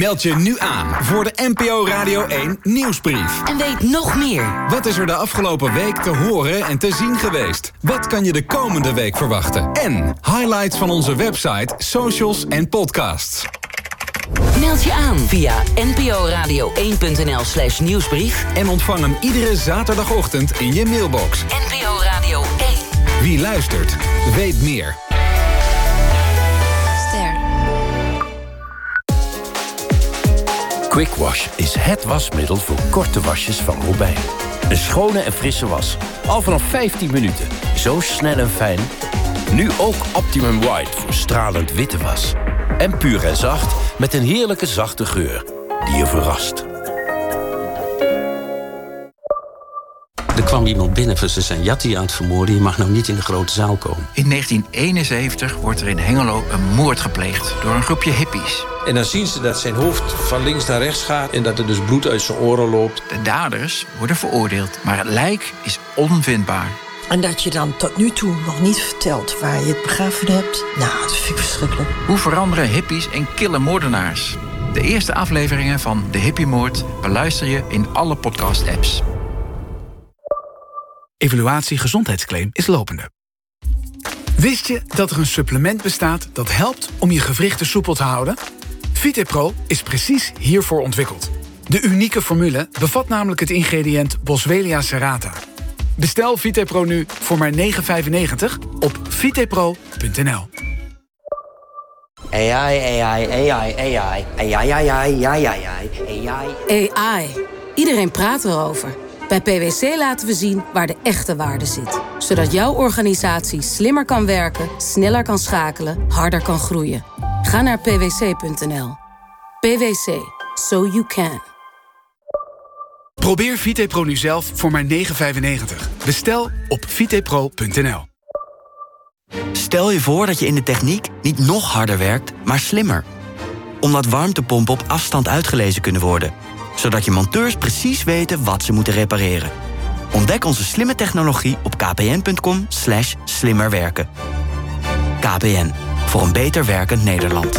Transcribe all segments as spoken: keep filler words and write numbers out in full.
Meld je nu aan voor de N P O Radio één Nieuwsbrief. En weet nog meer. Wat is er de afgelopen week te horen en te zien geweest? Wat kan je de komende week verwachten? En highlights van onze website, socials en podcasts. Meld je aan via n p o radio één punt n l slash nieuwsbrief. En ontvang hem iedere zaterdagochtend in je mailbox. N P O Radio één. Wie luistert, weet meer. Ster. Quick Wash is het wasmiddel voor korte wasjes van Robijn. Een schone en frisse was. Al vanaf vijftien minuten. Zo snel en fijn. Nu ook Optimum White voor stralend witte was. En puur en zacht met een heerlijke zachte geur die je verrast. Er kwam iemand binnen van ze zijn Jatti aan het vermoorden. Je mag nou niet in de grote zaal komen. In negentien eenenzeventig wordt er in Hengelo een moord gepleegd door een groepje hippies. En dan zien ze dat zijn hoofd van links naar rechts gaat en dat er dus bloed uit zijn oren loopt. De daders worden veroordeeld, maar het lijk is onvindbaar. En dat je dan tot nu toe nog niet vertelt waar je het begraven hebt. Nou, dat vind ik verschrikkelijk. Hoe veranderen hippies in kille moordenaars? De eerste afleveringen van De Hippiemoord beluister je in alle podcast-apps. Evaluatie gezondheidsclaim is lopende. Wist je dat er een supplement bestaat dat helpt om je gewrichten soepel te houden? VitePro is precies hiervoor ontwikkeld. De unieke formule bevat namelijk het ingrediënt Boswellia serrata. Bestel VitePro nu voor maar negen vijfennegentig op vitepro punt n l. A I, A I, A I, A I, A I, A I, A I, A I, A I. A I. Iedereen praat erover. Bij P W C laten we zien waar de echte waarde zit. Zodat jouw organisatie slimmer kan werken, sneller kan schakelen, harder kan groeien. Ga naar p w c punt n l. P W C. So you can. Probeer VitePro nu zelf voor maar negen vijfennegentig. Bestel op vitepro punt n l. Stel je voor dat je in de techniek niet nog harder werkt, maar slimmer. Omdat warmtepompen op afstand uitgelezen kunnen worden. Zodat je monteurs precies weten wat ze moeten repareren. Ontdek onze slimme technologie op kpn.com slash slimmerwerken. K P N. Voor een beter werkend Nederland.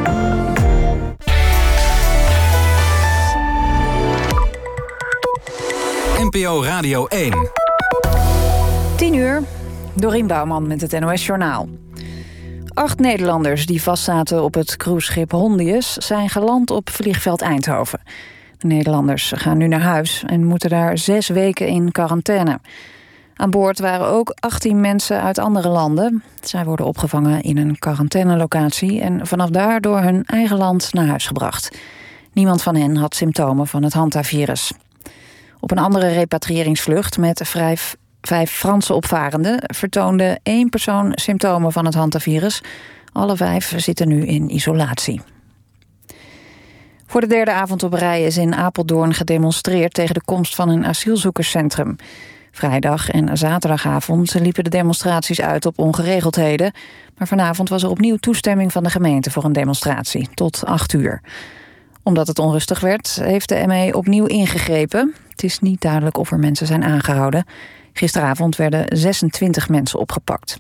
N P O Radio één. tien uur. Dorien Bouwman met het N O S Journaal. Acht Nederlanders die vastzaten op het cruiseschip Hondius zijn geland op vliegveld Eindhoven. De Nederlanders gaan nu naar huis en moeten daar zes weken in quarantaine. Aan boord waren ook achttien mensen uit andere landen. Zij worden opgevangen in een quarantainelocatie en vanaf daar door hun eigen land naar huis gebracht. Niemand van hen had symptomen van het hantavirus. Op een andere repatriëringsvlucht met vijf, vijf Franse opvarenden vertoonde één persoon symptomen van het hantavirus. Alle vijf zitten nu in isolatie. Voor de derde avond op rij is in Apeldoorn gedemonstreerd tegen de komst van een asielzoekerscentrum. Vrijdag en zaterdagavond liepen de demonstraties uit op ongeregeldheden. Maar vanavond was er opnieuw toestemming van de gemeente voor een demonstratie, tot acht uur. Omdat het onrustig werd, heeft de M E opnieuw ingegrepen. Het is niet duidelijk of er mensen zijn aangehouden. Gisteravond werden zesentwintig mensen opgepakt.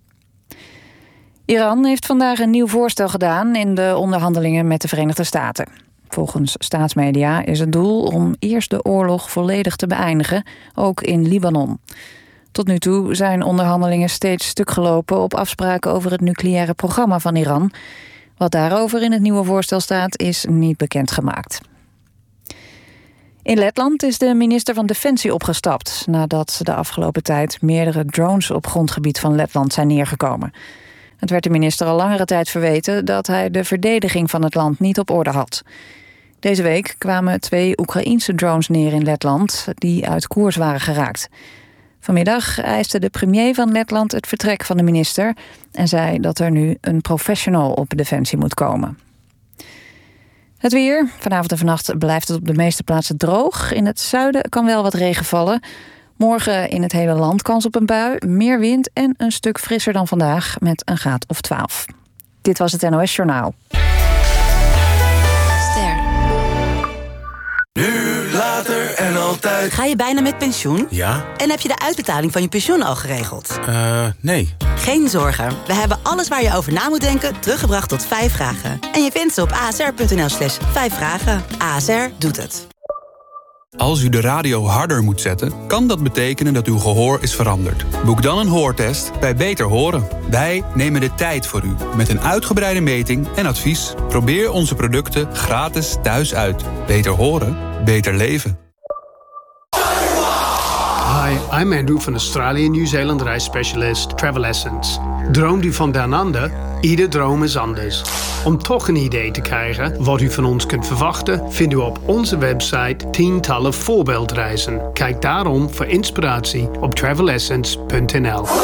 Iran heeft vandaag een nieuw voorstel gedaan in de onderhandelingen met de Verenigde Staten. Volgens staatsmedia is het doel om eerst de oorlog volledig te beëindigen, ook in Libanon. Tot nu toe zijn onderhandelingen steeds stuk gelopen op afspraken over het nucleaire programma van Iran. Wat daarover in het nieuwe voorstel staat, is niet bekendgemaakt. In Letland is de minister van Defensie opgestapt nadat de afgelopen tijd meerdere drones op grondgebied van Letland zijn neergekomen. Het werd de minister al langere tijd verweten dat hij de verdediging van het land niet op orde had. Deze week kwamen twee Oekraïense drones neer in Letland die uit koers waren geraakt. Vanmiddag eiste de premier van Letland het vertrek van de minister en zei dat er nu een professional op Defensie moet komen. Het weer. Vanavond en vannacht blijft het op de meeste plaatsen droog. In het zuiden kan wel wat regen vallen. Morgen in het hele land kans op een bui, meer wind en een stuk frisser dan vandaag met een graad of twaalf. Dit was het N O S Journaal. Ster. Nu later en al altijd. Ga je bijna met pensioen? Ja. En heb je de uitbetaling van je pensioen al geregeld? Eh, uh, nee. Geen zorgen. We hebben alles waar je over na moet denken teruggebracht tot vijf vragen. En je vindt ze op asr.nl slash vijf vragen. A S R doet het. Als u de radio harder moet zetten, kan dat betekenen dat uw gehoor is veranderd. Boek dan een hoortest bij Beter Horen. Wij nemen de tijd voor u met een uitgebreide meting en advies. Probeer onze producten gratis thuis uit. Beter horen, beter leven. Hi, I'm Andrew van Australië Nieuw-Zeeland reisspecialist Travel Essence. Droomt u van down under? Ieder droom is anders. Om toch een idee te krijgen wat u van ons kunt verwachten, vindt u op onze website tientallen voorbeeldreizen. Kijk daarom voor inspiratie op travel essence punt n l.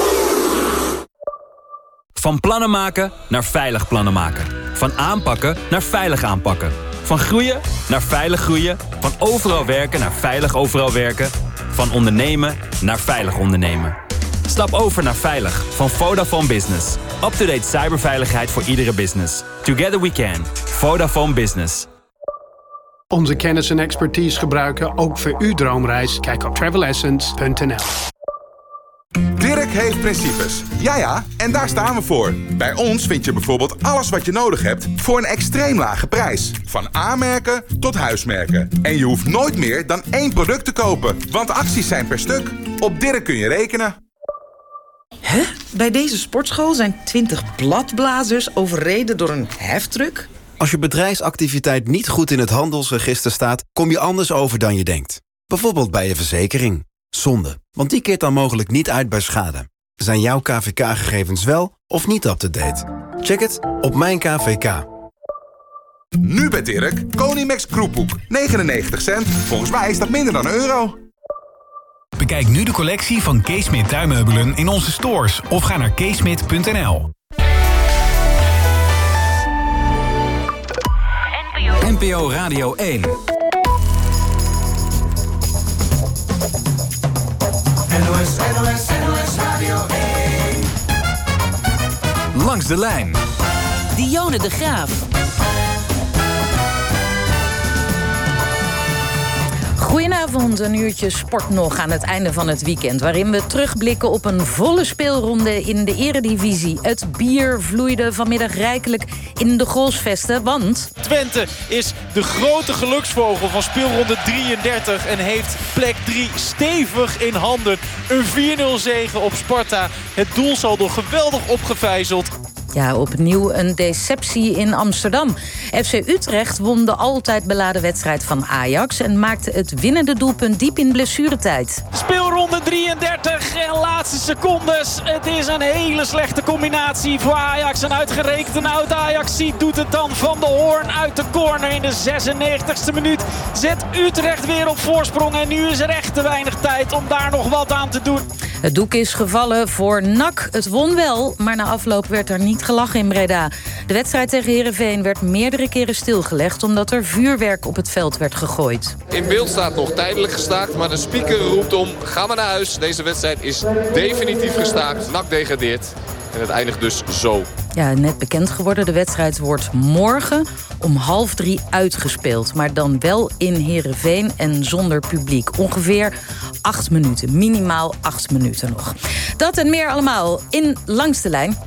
Van plannen maken naar veilig plannen maken. Van aanpakken naar veilig aanpakken. Van groeien naar veilig groeien. Van overal werken naar veilig overal werken. Van ondernemen naar veilig ondernemen. Stap over naar Veilig van Vodafone Business. Up-to-date cyberveiligheid voor iedere business. Together we can. Vodafone Business. Onze kennis en expertise gebruiken ook voor uw droomreis. Kijk op travel essence punt n l. Dirk heeft principes. Ja ja, en daar staan we voor. Bij ons vind je bijvoorbeeld alles wat je nodig hebt voor een extreem lage prijs. Van A-merken tot huismerken. En je hoeft nooit meer dan één product te kopen, want acties zijn per stuk. Op Dirk kun je rekenen. Hè? Bij deze sportschool zijn twintig bladblazers overreden door een heftruck? Als je bedrijfsactiviteit niet goed in het handelsregister staat, kom je anders over dan je denkt. Bijvoorbeeld bij je verzekering. Zonde, want die keert dan mogelijk niet uit bij schade. Zijn jouw K V K-gegevens wel of niet up-to-date? Check het op Mijn K V K. Nu bij Dirk, Konimax Kroephoek. negenennegentig cent. Volgens mij is dat minder dan een euro. Bekijk nu de collectie van Keesmit tuinmeubelen in onze stores of ga naar keesmit punt n l. N P O Radio één. N O S, N O S, N O S Radio één. Langs de lijn. Dionne de Graaf. Goedenavond, een uurtje sport nog aan het einde van het weekend, waarin we terugblikken op een volle speelronde in de eredivisie. Het bier vloeide vanmiddag rijkelijk in de goalsvesten, want Twente is de grote geluksvogel van speelronde drieëndertig en heeft plek drie stevig in handen. Een vier nul zege op Sparta. Het doelsaldo geweldig opgevijzeld. Ja, opnieuw een deceptie in Amsterdam. F C Utrecht won de altijd beladen wedstrijd van Ajax en maakte het winnende doelpunt diep in blessuretijd. Speelronde drieëndertig en laatste secondes. Het is een hele slechte combinatie voor Ajax. En uitgerekend een oud Ajax doet het dan Van de Hoorn uit de corner in de zesennegentigste minuut. Zet Utrecht weer op voorsprong en nu is er echt te weinig tijd om daar nog wat aan te doen. Het doek is gevallen voor N A C. Het won wel, maar na afloop werd er niet gelachen in Breda. De wedstrijd tegen Heerenveen werd meerdere keren stilgelegd omdat er vuurwerk op het veld werd gegooid. In beeld staat nog tijdelijk gestaakt, maar de speaker roept om: ga maar naar huis. Deze wedstrijd is definitief gestaakt. N A C degradeert. En het eindigt dus zo. Ja, net bekend geworden. De wedstrijd wordt morgen om half drie uitgespeeld. Maar dan wel in Heerenveen en zonder publiek. Ongeveer acht minuten. Minimaal acht minuten nog. Dat en meer allemaal in Langs de Lijn.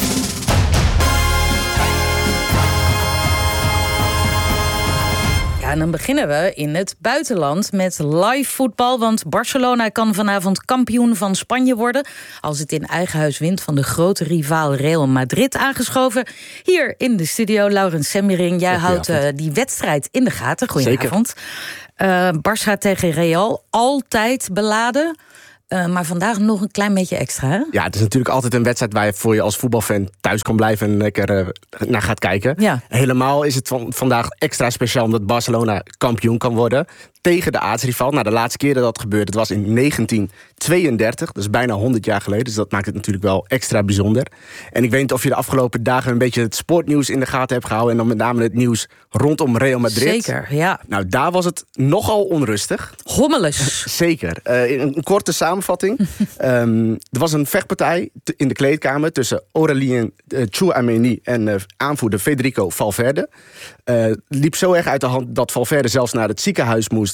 Ja, en dan beginnen we in het buitenland met live voetbal. Want Barcelona kan vanavond kampioen van Spanje worden als het in eigen huis wint van de grote rivaal Real Madrid. Aangeschoven hier in de studio, Laurens Semmering. Jij houdt uh, die wedstrijd in de gaten. Goedenavond. Uh, Barça tegen Real, altijd beladen. Uh, maar vandaag nog een klein beetje extra, hè? Ja, het is natuurlijk altijd een wedstrijd waar je voor je als voetbalfan thuis kan blijven en lekker uh, naar gaat kijken. Ja. Helemaal is het van, vandaag extra speciaal omdat Barcelona kampioen kan worden tegen de aartsrivaal. Nou, de laatste keer dat dat gebeurde, het was in negentien tweeëndertig. Dat is bijna honderd jaar geleden, dus dat maakt het natuurlijk wel extra bijzonder. En ik weet niet of je de afgelopen dagen een beetje het sportnieuws in de gaten hebt gehouden en dan met name het nieuws rondom Real Madrid. Zeker, ja. Nou, daar was het nogal onrustig. Hommeles. Zeker. Uh, in een korte samenvatting. um, er was een vechtpartij t- in de kleedkamer tussen Aurélien uh, Tchouaméni en uh, aanvoerder Federico Valverde. Uh, liep zo erg uit de hand dat Valverde zelfs naar het ziekenhuis moest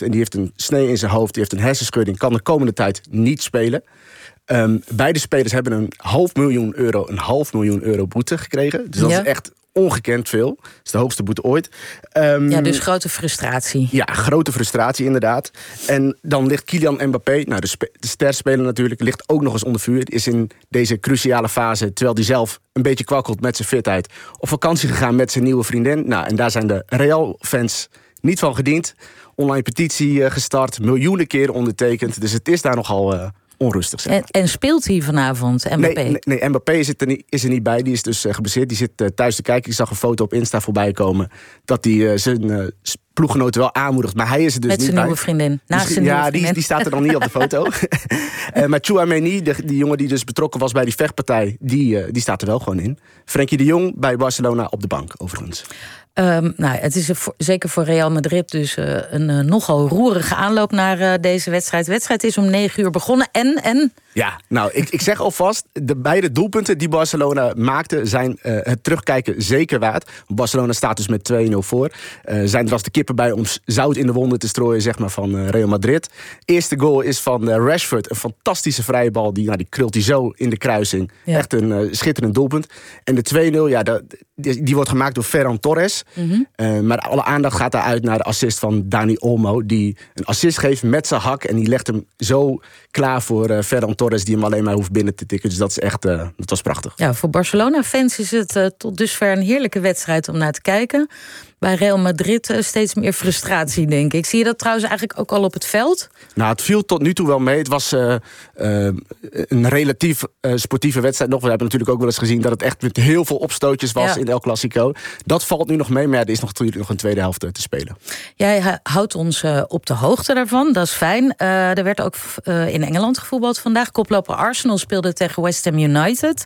en die heeft een snee in zijn hoofd, die heeft een hersenschudding, kan de komende tijd niet spelen. Um, beide spelers hebben een half miljoen euro, een half miljoen euro boete gekregen. Dus dat ja. is echt ongekend veel. Dat is de hoogste boete ooit. Um, ja, dus grote frustratie. Ja, grote frustratie inderdaad. En dan ligt Kylian Mbappé, nou de, spe- de sterspeler natuurlijk, ligt ook nog eens onder vuur. Het is in deze cruciale fase, terwijl hij zelf een beetje kwakkelt met zijn fitheid, op vakantie gegaan met zijn nieuwe vriendin. Nou, en daar zijn de Real-fans niet van gediend. Online petitie uh, gestart, miljoenen keer ondertekend. Dus het is daar nogal Uh, onrustig, zeg maar. en, en speelt hij vanavond, Mbappé? Nee, nee, nee Mbappé zit er niet, is er niet bij. Die is dus uh, geblesseerd. Die zit uh, thuis te kijken. Ik zag een foto op Insta voorbij komen dat hij uh, zijn uh, ploeggenoten wel aanmoedigt. Maar hij is er dus Met niet zijn bij. nieuwe vriendin. Naast dus, zijn ja, nieuwe die, vriendin. die staat er dan niet op de foto. uh, maar Tchouaméni, de, die jongen die dus betrokken was bij die vechtpartij, die, uh, die staat er wel gewoon in. Frenkie de Jong bij Barcelona op de bank, overigens. Um, nou, het is voor, zeker voor Real Madrid dus uh, een uh, nogal roerige aanloop naar uh, deze wedstrijd. De wedstrijd is om negen uur begonnen en... en... Ja, nou, ik, ik zeg alvast, de beide doelpunten die Barcelona maakte zijn uh, het terugkijken zeker waard. Barcelona staat dus met twee nul voor. Uh, zijn er als de kippen bij om zout in de wonden te strooien, zeg maar, van uh, Real Madrid. Eerste goal is van uh, Rashford, een fantastische vrije bal. Die, nou, die krult hij zo in de kruising. Ja. Echt een uh, schitterend doelpunt. En de twee nul, ja, de, die, die wordt gemaakt door Ferran Torres. Mm-hmm. Uh, maar alle aandacht gaat daaruit naar de assist van Dani Olmo, die een assist geeft met zijn hak. En die legt hem zo klaar voor uh, Ferran Torres, die hem alleen maar hoeft binnen te tikken. Dus dat is echt, uh, dat was prachtig. Ja, voor Barcelona-fans is het uh, tot dusver een heerlijke wedstrijd om naar te kijken. Bij Real Madrid uh, steeds meer frustratie, denk ik. Zie je dat trouwens eigenlijk ook al op het veld? Nou, het viel tot nu toe wel mee. Het was uh, uh, een relatief uh, sportieve wedstrijd nog. We hebben natuurlijk ook wel eens gezien dat het echt met heel veel opstootjes was ja. in El Clasico. Dat valt nu nog mee, maar ja, er is nog, natuurlijk nog een tweede helft te spelen. Jij houdt ons uh, op de hoogte daarvan, dat is fijn. Uh, er werd ook uh, in Engeland gevoetbald vandaag. Koploper Arsenal speelde tegen West Ham United.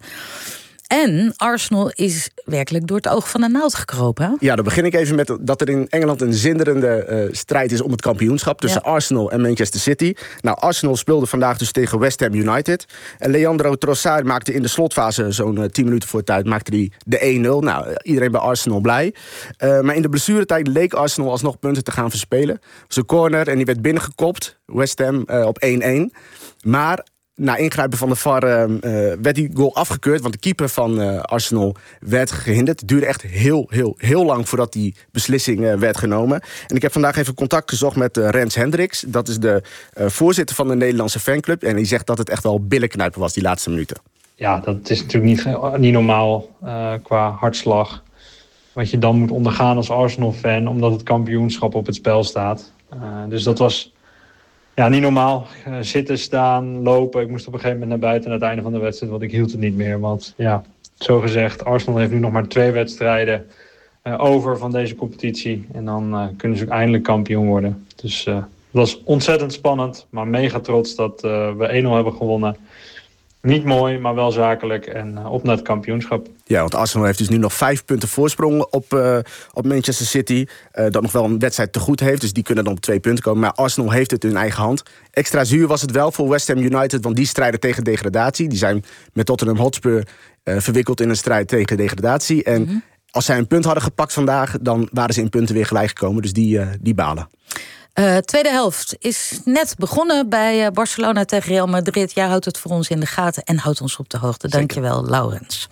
En Arsenal is werkelijk door het oog van de naald gekropen. Ja, dan begin ik even met dat er in Engeland een zinderende uh, strijd is om het kampioenschap tussen ja. Arsenal en Manchester City. Nou, Arsenal speelde vandaag dus tegen West Ham United. En Leandro Trossard maakte in de slotfase, zo'n uh, tien minuten voor tijd, maakte hij de één nul. Nou, iedereen bij Arsenal blij. Uh, maar in de blessuretijd leek Arsenal alsnog punten te gaan verspelen. Zijn corner en die werd binnengekopt. West Ham uh, op één één. Maar na ingrijpen van de V A R uh, werd die goal afgekeurd, want de keeper van uh, Arsenal werd gehinderd. Het duurde echt heel, heel, heel lang voordat die beslissing uh, werd genomen. En ik heb vandaag even contact gezocht met uh, Rens Hendricks. Dat is de uh, voorzitter van de Nederlandse fanclub. En die zegt dat het echt wel billenknijpen was, die laatste minuten. Ja, dat is natuurlijk niet, niet normaal uh, qua hartslag. Wat je dan moet ondergaan als Arsenal-fan, omdat het kampioenschap op het spel staat. Uh, dus dat was ja, niet normaal. Uh, zitten, staan, lopen. Ik moest op een gegeven moment naar buiten aan het einde van de wedstrijd, want ik hield het niet meer. Want ja, zo gezegd, Arsenal heeft nu nog maar twee wedstrijden uh, over van deze competitie. En dan uh, kunnen ze ook eindelijk kampioen worden. Dus uh, dat was ontzettend spannend, maar mega trots dat uh, we één nul hebben gewonnen. Niet mooi, maar wel zakelijk en uh, op naar het kampioenschap. Ja, want Arsenal heeft dus nu nog vijf punten voorsprong op, uh, op Manchester City. Uh, dat nog wel een wedstrijd te goed heeft, dus die kunnen dan op twee punten komen. Maar Arsenal heeft het in eigen hand. Extra zuur was het wel voor West Ham United, want die strijden tegen degradatie. Die zijn met Tottenham Hotspur uh, verwikkeld in een strijd tegen degradatie. En mm-hmm. als zij een punt hadden gepakt vandaag, dan waren ze in punten weer gelijk gekomen. Dus die, uh, die balen. Uh, tweede helft is net begonnen bij Barcelona tegen Real Madrid. Jij houdt het voor ons in de gaten en houdt ons op de hoogte. Dank je wel, Laurens.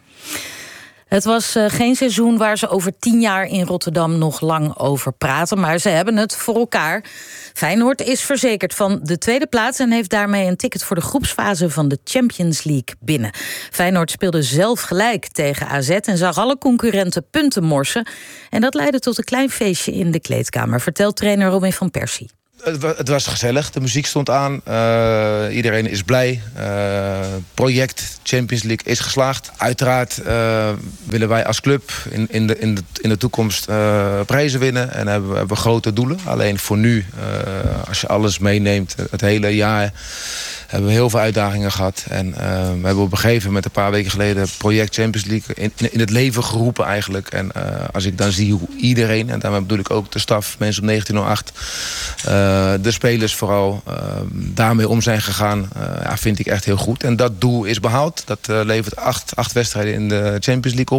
Het was uh, geen seizoen waar ze over tien jaar in Rotterdam nog lang over praten. Maar ze hebben het voor elkaar. Feyenoord is verzekerd van de tweede plaats en heeft daarmee een ticket voor de groepsfase van de Champions League binnen. Feyenoord speelde zelf gelijk tegen A Z en zag alle concurrenten punten morsen. En dat leidde tot een klein feestje in de kleedkamer, vertelt trainer Robin van Persie. Het was gezellig, de muziek stond aan, uh, iedereen is blij. Uh, project Champions League is geslaagd. Uiteraard uh, willen wij als club in, in, de, in, de, in de toekomst uh, prijzen winnen. En hebben we, hebben we grote doelen. Alleen voor nu, uh, als je alles meeneemt, het hele jaar hebben we heel veel uitdagingen gehad. En uh, we hebben op een gegeven moment, een paar weken geleden, project Champions League in, in, in het leven geroepen eigenlijk. En uh, als ik dan zie hoe iedereen, en daarmee bedoel ik ook de staf, mensen op negentien nul acht... Uh, de spelers vooral uh, daarmee om zijn gegaan, uh, ja, vind ik echt heel goed. En dat doel is behaald. Dat uh, levert acht, acht wedstrijden in de Champions League op.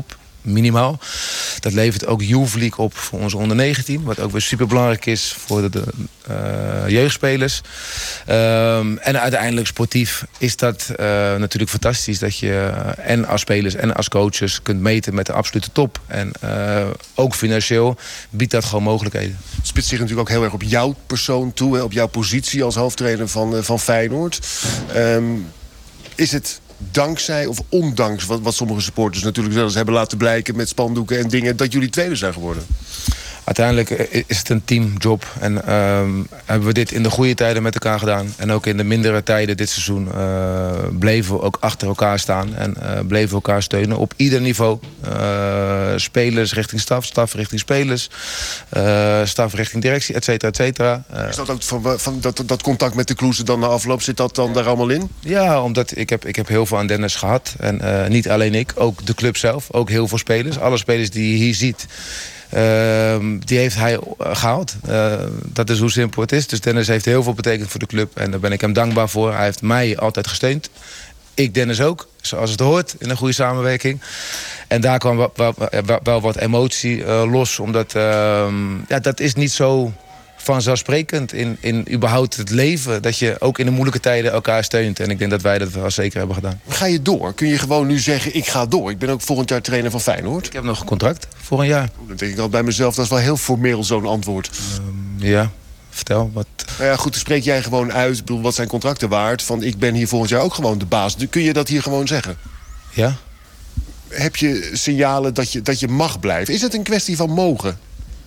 minimaal. Dat levert ook Youth League op voor onze onder negentien. Wat ook weer super belangrijk is voor de, de uh, jeugdspelers. Um, en uiteindelijk sportief is dat uh, natuurlijk fantastisch. Dat je uh, en als spelers en als coaches kunt meten met de absolute top. En uh, ook financieel biedt dat gewoon mogelijkheden. Het spitst zich natuurlijk ook heel erg op jouw persoon toe. Hè, op jouw positie als hoofdtrainer van, uh, van Feyenoord. Um, is het dankzij of ondanks wat, wat sommige supporters natuurlijk zelfs hebben laten blijken met spandoeken en dingen, dat jullie tweede zijn geworden? Uiteindelijk is het een teamjob. En um, hebben we dit in de goede tijden met elkaar gedaan. En ook in de mindere tijden dit seizoen uh, bleven we ook achter elkaar staan. En uh, bleven we elkaar steunen op ieder niveau. Uh, spelers richting staf, staf richting spelers. Uh, staf richting directie, et cetera, et cetera. Uh, is dat ook van, van dat, dat contact met de Kloeze dan na afloop, zit dat dan daar allemaal in? Ja, omdat ik heb, ik heb heel veel aan Dennis gehad. En uh, niet alleen ik, ook de club zelf. Ook heel veel spelers. Alle spelers die je hier ziet, Uh, die heeft hij gehaald. Uh, dat is hoe simpel het is. Dus Dennis heeft heel veel betekend voor de club. En daar ben ik hem dankbaar voor. Hij heeft mij altijd gesteund. Ik Dennis ook, zoals het hoort, in een goede samenwerking. En daar kwam wel, wel, wel wat emotie uh, los. Omdat uh, ja, dat is niet zo vanzelfsprekend in, in überhaupt het leven. Dat je ook in de moeilijke tijden elkaar steunt. En ik denk dat wij dat wel zeker hebben gedaan. Ga je door? Kun je gewoon nu zeggen, ik ga door? Ik ben ook volgend jaar trainer van Feyenoord. Ik heb nog een contract voor een jaar. Dan denk ik al bij mezelf, dat is wel heel formeel zo'n antwoord. Um, ja, vertel. Wat... Nou ja, goed, dan spreek jij gewoon uit. Ik bedoel, wat zijn contracten waard? Van, ik ben hier volgend jaar ook gewoon de baas. Kun je dat hier gewoon zeggen? Ja. Heb je signalen dat je, dat je mag blijven? Is het een kwestie van mogen?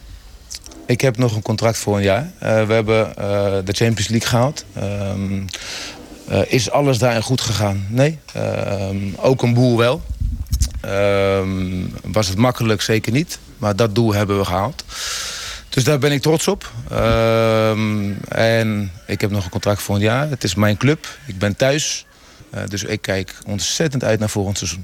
Ik heb nog een contract voor een jaar. Uh, we hebben uh, de Champions League gehaald. Um, uh, is alles daarin goed gegaan? Nee. Um, ook een boel wel. Um, was het makkelijk? Zeker niet. Maar dat doel hebben we gehaald. Dus daar ben ik trots op. Um, en ik heb nog een contract voor een jaar. Het is mijn club. Ik ben thuis. Uh, dus ik kijk ontzettend uit naar volgend seizoen.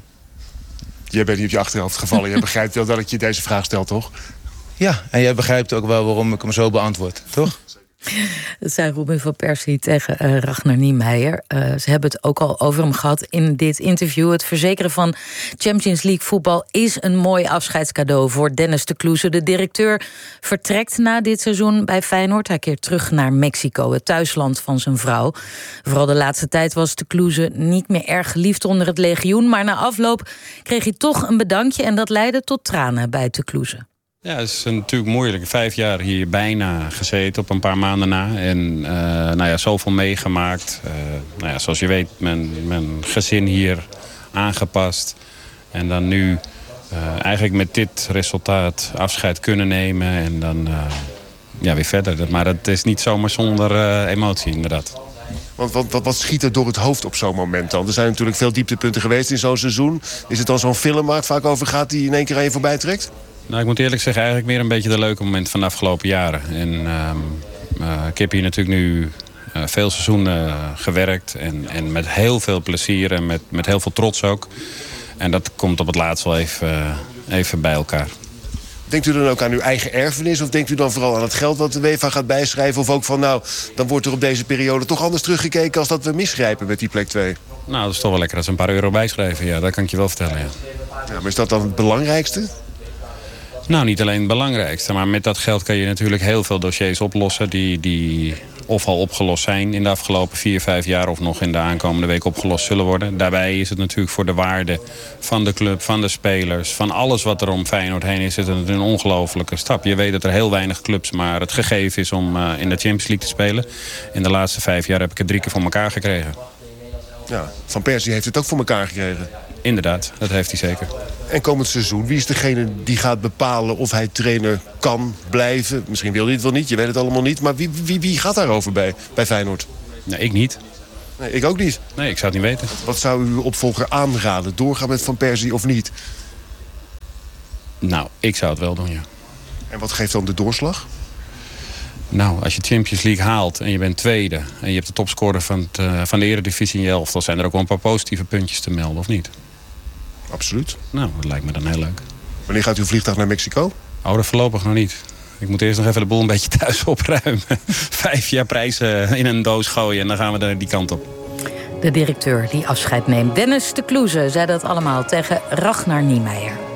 Jij bent niet op je achterhoofd gevallen. Je begrijpt wel dat ik je deze vraag stel, toch? Ja, en jij begrijpt ook wel waarom ik hem zo beantwoord, toch? Dat zei Robin van Persie tegen uh, Ragnar Niemeyer. Uh, ze hebben het ook al over hem gehad in dit interview. Het verzekeren van Champions League voetbal is een mooi afscheidscadeau voor Dennis de Kloeze. De directeur vertrekt na dit seizoen bij Feyenoord. Hij keert terug naar Mexico, het thuisland van zijn vrouw. Vooral de laatste tijd was de Kloeze niet meer erg geliefd onder het legioen. Maar na afloop kreeg hij toch een bedankje en dat leidde tot tranen bij de Kloeze. Ja, het is natuurlijk moeilijk. Vijf jaar hier bijna gezeten, op een paar maanden na. En uh, nou ja, zoveel meegemaakt. Uh, nou ja, zoals je weet, mijn, mijn gezin hier aangepast. En dan nu uh, eigenlijk met dit resultaat afscheid kunnen nemen. En dan uh, ja, weer verder. Maar het is niet zomaar zonder uh, emotie, inderdaad. Want wat, wat, wat schiet er door het hoofd op zo'n moment dan? Er zijn natuurlijk veel dieptepunten geweest in zo'n seizoen. Is het dan zo'n film waar het vaak over gaat die in één keer aan je voorbij trekt? Nou, ik moet eerlijk zeggen, eigenlijk meer een beetje de leuke momenten van de afgelopen jaren. En uh, uh, ik heb hier natuurlijk nu uh, veel seizoenen uh, gewerkt. En, en met heel veel plezier en met, met heel veel trots ook. En dat komt op het laatst wel even, uh, even bij elkaar. Denkt u dan ook aan uw eigen erfenis? Of denkt u dan vooral aan het geld wat de UEFA gaat bijschrijven? Of ook van, nou, dan wordt er op deze periode toch anders teruggekeken als dat we misgrijpen met die plek twee? Nou, dat is toch wel lekker als ze een paar euro bijschrijven. Ja, dat kan ik je wel vertellen, ja. Ja, maar is dat dan het belangrijkste? Nou, niet alleen het belangrijkste. Maar met dat geld kan je natuurlijk heel veel dossiers oplossen die, die of al opgelost zijn in de afgelopen vier, vijf jaar of nog in de aankomende week opgelost zullen worden. Daarbij is het natuurlijk voor de waarde van de club, van de spelers, van alles wat er om Feyenoord heen is, is het een ongelofelijke stap. Je weet dat er heel weinig clubs maar het gegeven is om uh, in de Champions League te spelen. In de laatste vijf jaar heb ik het drie keer voor elkaar gekregen. Ja, Van Persie heeft het ook voor elkaar gekregen. Inderdaad, dat heeft hij zeker. En komend seizoen, wie is degene die gaat bepalen of hij trainer kan blijven? Misschien wil hij het wel niet, je weet het allemaal niet. Maar wie, wie, wie gaat daarover bij, bij Feyenoord? Nee, ik niet. Nee, ik ook niet. Nee, ik zou het niet weten. Wat zou uw opvolger aanraden? Doorgaan met Van Persie of niet? Nou, ik zou het wel doen, ja. En wat geeft dan de doorslag? Nou, als je Champions League haalt en je bent tweede en je hebt de topscorer van, het, uh, van de Eredivisie in je elftal, zijn er ook wel een paar positieve puntjes te melden, of niet? Absoluut. Nou, dat lijkt me dan heel leuk. Wanneer gaat uw vliegtuig naar Mexico? Oh, dat voorlopig nog niet. Ik moet eerst nog even de boel een beetje thuis opruimen. Vijf jaar prijzen in een doos gooien en dan gaan we er die kant op. De directeur die afscheid neemt, Dennis de Kloeze, zei dat allemaal tegen Ragnar Niemeyer.